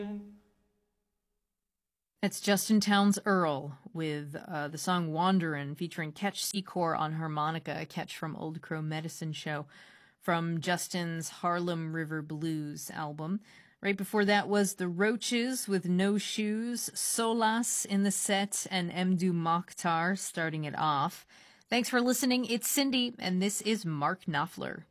It's Justin Townes Earl with the song Wanderin' featuring Ketch Secor on harmonica, Ketch from Old Crow Medicine Show, from Justin's Harlem River Blues album. Right before that was The Roaches with No Shoes, Solas in the set, and Mdu Mokhtar starting it off. Thanks for listening. It's Cindy, and this is Mark Knopfler.